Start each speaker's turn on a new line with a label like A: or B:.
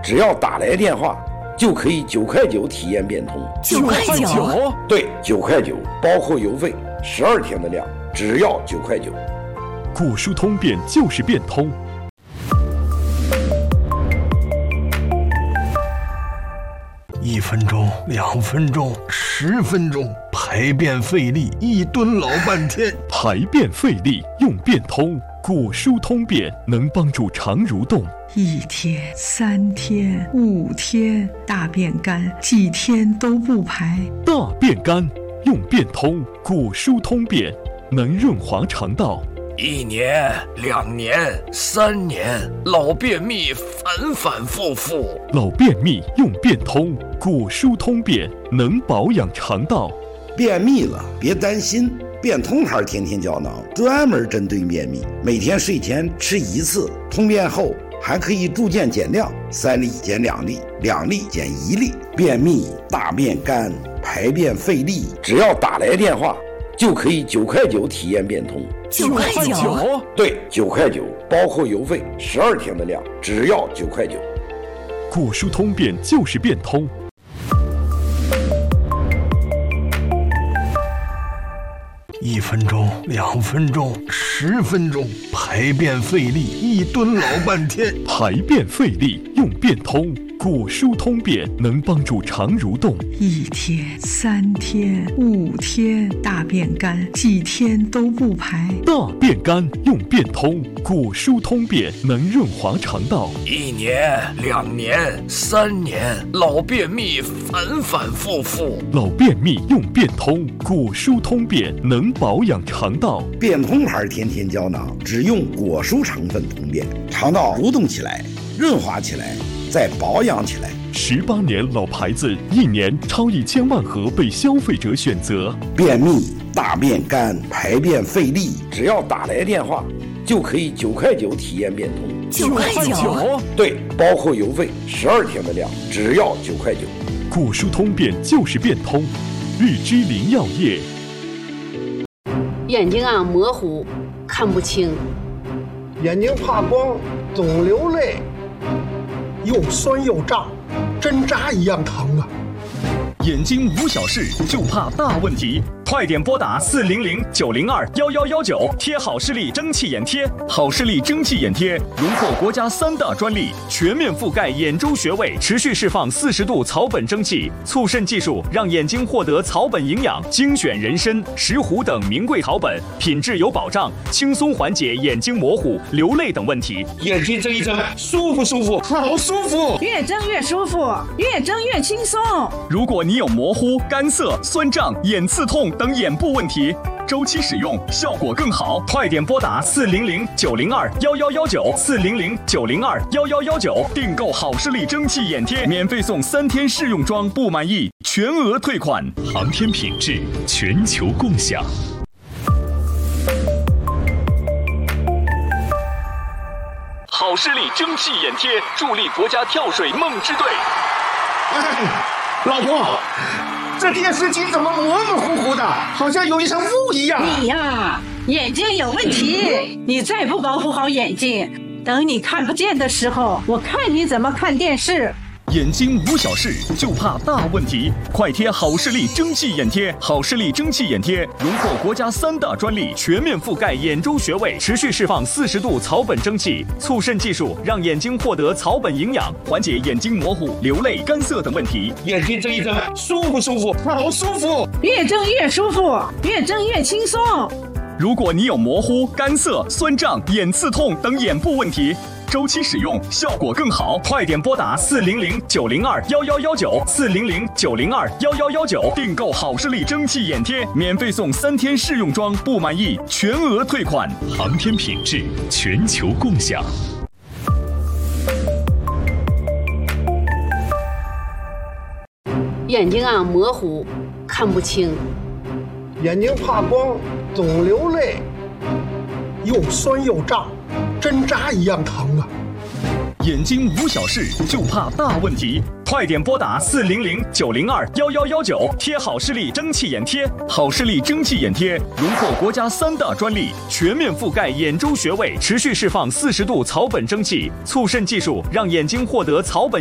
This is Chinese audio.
A: 只要打来电话，就可以9块9体验变通。
B: 9块9？
A: 对，9块9，包括邮费，12天的量，只要9块9。
C: 果蔬通变就是变通。
D: 1分钟、2分钟、10分钟，排便费力，1蹲老半天。
C: 排便费力用变通，果蔬通便能帮助肠蠕动。
E: 1天、3天、5天，大便干，几天都不排。
C: 大便干用变通，果蔬通便能润滑肠道。
F: 1年、2年、3年，老便秘反反复复。
C: 老便秘用变通，果蔬通便能保养肠道。
A: 便秘了别担心，变通牌天天胶囊专门针对便秘，每天睡前吃1次，通便后还可以逐渐减量，3粒减2粒，2粒减1粒。便秘、大便干、排便费力，只要打来电话，就可以9块9体验变通。
B: 9块9？
A: 对，9块9，包括邮费12天的量，只要9块9。
C: 果蔬通便就是变通。
D: 1分钟、2分钟、10分钟，排便费力，1蹲老半天。
C: 排便费力用变通，果蔬通便能帮助肠蠕动。
E: 1天、3天、5天，大便干，几天都不排。
C: 大便干用变通，果蔬通便能润滑肠道。
F: 1年、2年、3年，老便秘反反复复。
C: 老便秘用变通，果蔬通便能保养肠道。
A: 变通牌天天胶囊只用果蔬成分通便，肠道蠕动起来，润滑起来，再保养起来。
C: 18年老牌子，1年超1000万盒被消费者选择。
A: 便秘、大便干、排便费力，只要打来电话，就可以9块9体验变通。
B: 9块9？
A: 对，包括邮费12天的量，只要9块9。
C: 果蔬通便就是变通，日之林药业。
G: 眼睛模糊，看不清，
H: 眼睛怕光，总流泪，又酸又胀，针扎一样疼啊！
I: 眼睛无小事，就怕大问题。快点拨打400-902-1119，贴好视力蒸汽眼贴。好视力蒸汽眼贴荣获国家3大专利，全面覆盖眼周穴位，持续释放40度草本蒸汽，促渗技术让眼睛获得草本营养，精选人参、石斛等名贵草本，品质有保障，轻松缓解眼睛模糊、流泪等问题。
J: 眼睛睁一睁，舒服舒服，好舒服，
K: 越睁越舒服，越睁越轻松。
I: 如果你有模糊、干涩、酸胀、眼刺痛等眼部问题，周期使用效果更好。快点拨打400-902-1119，400-902-1119，订购好视力蒸汽眼贴，免费送3天试用装，不满意全额退款。
C: 航天品质，全球共享。
I: 好视力蒸汽眼贴助力国家跳水梦之队。
J: 老婆，这电视机怎么模模糊糊的，好像有一层雾一样？
K: 你呀，眼睛有问题，你再不保护好眼睛，等你看不见的时候，我看你怎么看电视。
I: 眼睛无小事，就怕大问题。快贴好视力蒸汽眼贴，好视力蒸汽眼贴荣获国家3大专利，全面覆盖眼周穴位，持续释放40度草本蒸汽，促渗技术让眼睛获得草本营养，缓解眼睛模糊、流泪、干涩等问题。
J: 眼睛睁一睁，舒服舒服，好舒服，
K: 越睁越舒服，越睁越轻松。
I: 如果你有模糊、干涩、酸胀、眼刺痛等眼部问题，周期使用效果更好。快点拨打400-902-1119，400-902-1119，订购好视力蒸汽眼贴，免费送3天试用装，不满意全额退款。
C: 航天品质，全球共享。
G: 眼睛模糊，看不清，
H: 眼睛怕光，总流泪，又酸又胀，针扎一样疼啊！
I: 眼睛无小事，就怕大问题。快点拨打400-902-1119，贴好视力蒸汽眼贴。好视力蒸汽眼贴荣获国家3大专利，全面覆盖眼周穴位，持续释放40度草本蒸汽，促渗技术让眼睛获得草本